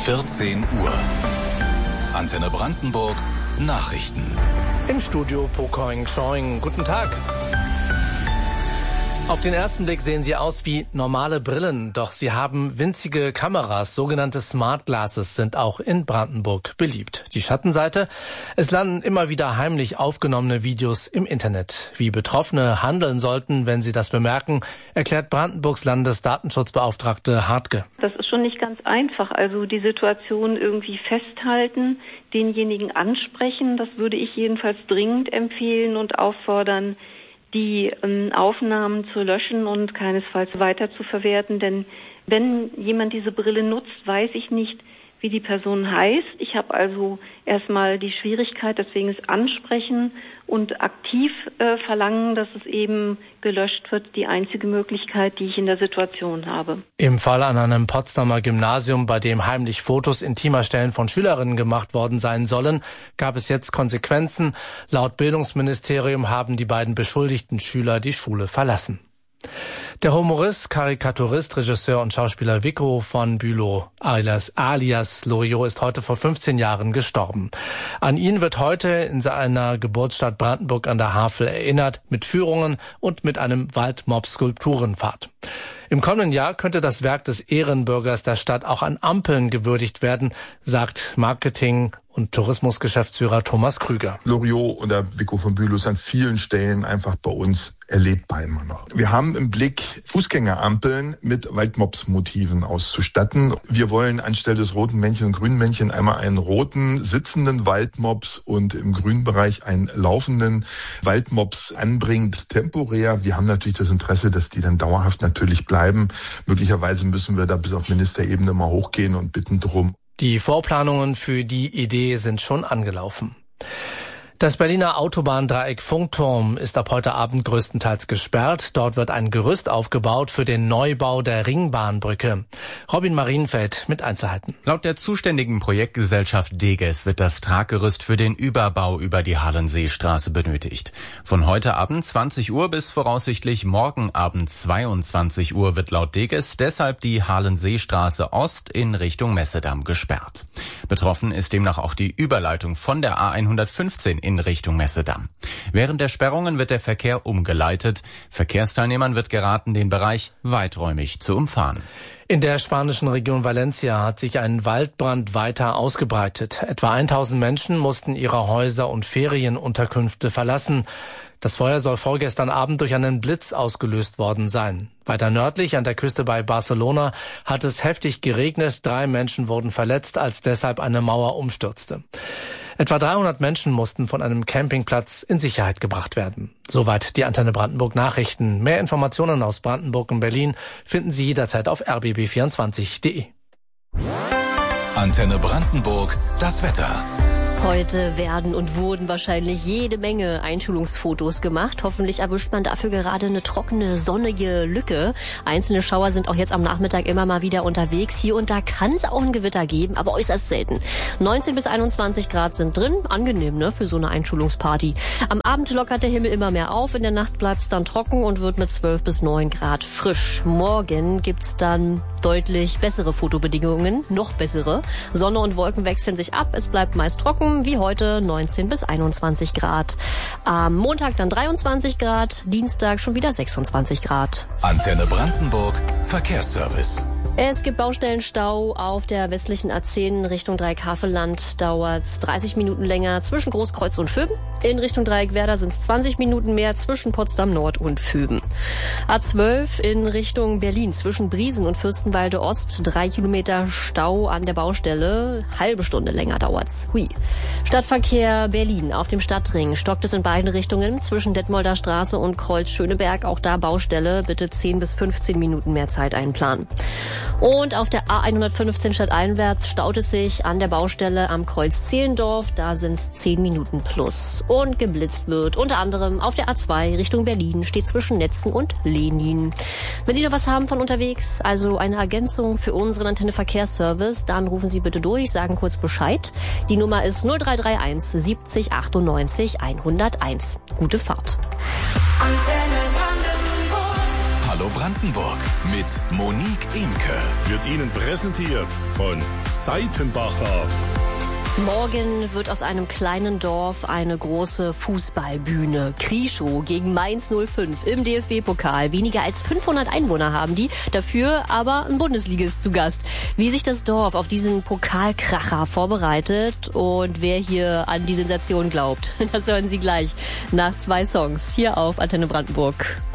14 Uhr. Antenne Brandenburg, Nachrichten. Im Studio Pokoing Schoing. Guten Tag. Auf den ersten Blick sehen sie aus wie normale Brillen, doch sie haben winzige Kameras. Sogenannte Smart Glasses sind auch in Brandenburg beliebt. Die Schattenseite? Es landen immer wieder heimlich aufgenommene Videos im Internet. Wie Betroffene handeln sollten, wenn sie das bemerken, erklärt Brandenburgs Landesdatenschutzbeauftragte Hartke. Das ist schon nicht ganz einfach. Also die Situation irgendwie festhalten, denjenigen ansprechen, das würde ich jedenfalls dringend empfehlen und auffordern, die Aufnahmen zu löschen und keinesfalls weiter zu verwerten. Denn wenn jemand diese Brille nutzt, weiß ich nicht, wie die Person heißt. Ich habe also erstmal die Schwierigkeit, deswegen es ansprechen und aktiv verlangen, dass es eben gelöscht wird, die einzige Möglichkeit, die ich in der Situation habe. Im Fall an einem Potsdamer Gymnasium, bei dem heimlich Fotos intimer Stellen von Schülerinnen gemacht worden sein sollen, gab es jetzt Konsequenzen. Laut Bildungsministerium haben die beiden beschuldigten Schüler die Schule verlassen. Der Humorist, Karikaturist, Regisseur und Schauspieler Vico von Bülow alias Loriot ist heute vor 15 Jahren gestorben. An ihn wird heute in seiner Geburtsstadt Brandenburg an der Havel erinnert, mit Führungen und mit einem Waldmob-Skulpturenpfad. Im kommenden Jahr könnte das Werk des Ehrenbürgers der Stadt auch an Ampeln gewürdigt werden, sagt Marketing- und Tourismusgeschäftsführer Thomas Krüger. Loriot und der Vico von Bülow ist an vielen Stellen einfach bei uns erlebbar immer noch. Wir haben im Blick, Fußgängerampeln mit Waldmops-Motiven auszustatten. Wir wollen anstelle des roten Männchen und grünen Männchen einmal einen roten sitzenden Waldmops und im grünen Bereich einen laufenden Waldmops anbringen. Das temporär. Wir haben natürlich das Interesse, dass die dann dauerhaft natürlich bleiben. Möglicherweise müssen wir da bis auf Ministerebene mal hochgehen und bitten drum. Die Vorplanungen für die Idee sind schon angelaufen. Das Berliner Autobahndreieck Funkturm ist ab heute Abend größtenteils gesperrt. Dort wird ein Gerüst aufgebaut für den Neubau der Ringbahnbrücke. Robin Marienfeld mit Einzelheiten. Laut der zuständigen Projektgesellschaft Deges wird das Traggerüst für den Überbau über die Hallenseestraße benötigt. Von heute Abend 20 Uhr bis voraussichtlich morgen Abend 22 Uhr wird laut Deges deshalb die Hallenseestraße Ost in Richtung Messedamm gesperrt. Betroffen ist demnach auch die Überleitung von der A115 in Richtung Messedamm. Während der Sperrungen wird der Verkehr umgeleitet. Verkehrsteilnehmern wird geraten, den Bereich weiträumig zu umfahren. In der spanischen Region Valencia hat sich ein Waldbrand weiter ausgebreitet. Etwa 1000 Menschen mussten ihre Häuser und Ferienunterkünfte verlassen. Das Feuer soll vorgestern Abend durch einen Blitz ausgelöst worden sein. Weiter nördlich an der Küste bei Barcelona hat es heftig geregnet. 3 Menschen wurden verletzt, als deshalb eine Mauer umstürzte. Etwa 300 Menschen mussten von einem Campingplatz in Sicherheit gebracht werden. Soweit die Antenne Brandenburg Nachrichten. Mehr Informationen aus Brandenburg und Berlin finden Sie jederzeit auf rbb24.de. Antenne Brandenburg, das Wetter. Heute werden und wurden wahrscheinlich jede Menge Einschulungsfotos gemacht. Hoffentlich erwischt man dafür gerade eine trockene, sonnige Lücke. Einzelne Schauer sind auch jetzt am Nachmittag immer mal wieder unterwegs. Hier und da kann es auch ein Gewitter geben, aber äußerst selten. 19 bis 21 Grad sind drin. Angenehm, ne, für so eine Einschulungsparty. Am Abend lockert der Himmel immer mehr auf. In der Nacht bleibt es dann trocken und wird mit 12 bis 9 Grad frisch. Morgen gibt's dann deutlich bessere Fotobedingungen, noch bessere. Sonne und Wolken wechseln sich ab. Es bleibt meist trocken. Wie heute 19 bis 21 Grad. Am Montag dann 23 Grad, Dienstag schon wieder 26 Grad. Antenne Brandenburg, Verkehrsservice. Es gibt Baustellenstau auf der westlichen A10 Richtung Dreieck-Havelland. Dauert 30 Minuten länger zwischen Großkreuz und Vöben. In Richtung Dreieck-Werder sind es 20 Minuten mehr zwischen Potsdam Nord und Vöben. A12 in Richtung Berlin zwischen Briesen und Fürstenwalde Ost. 3 Kilometer Stau an der Baustelle. Halbe Stunde länger dauert's. Hui. Stadtverkehr Berlin auf dem Stadtring. Stockt es in beiden Richtungen zwischen Detmolder Straße und Kreuz Schöneberg. Auch da Baustelle. Bitte 10 bis 15 Minuten mehr Zeit einplanen. Und auf der A115 stadteinwärts staut es sich an der Baustelle am Kreuz Zehlendorf. Da sind es 10 Minuten plus. Und geblitzt wird unter anderem auf der A2 Richtung Berlin, steht zwischen Netzen und Lenin. Wenn Sie noch was haben von unterwegs, also eine Ergänzung für unseren Antenne Verkehrsservice, dann rufen Sie bitte durch, sagen kurz Bescheid. Die Nummer ist 0331 70 98 101. Gute Fahrt. Hallo Brandenburg mit Monique Imke. Wird Ihnen präsentiert von Seitenbacher. Morgen wird aus einem kleinen Dorf eine große Fußballbühne. Krieschow gegen Mainz 05 im DFB-Pokal. Weniger als 500 Einwohner haben die, dafür aber ein Bundesligist zu Gast. Wie sich das Dorf auf diesen Pokalkracher vorbereitet und wer hier an die Sensation glaubt, das hören Sie gleich nach 2 Songs hier auf Antenne Brandenburg.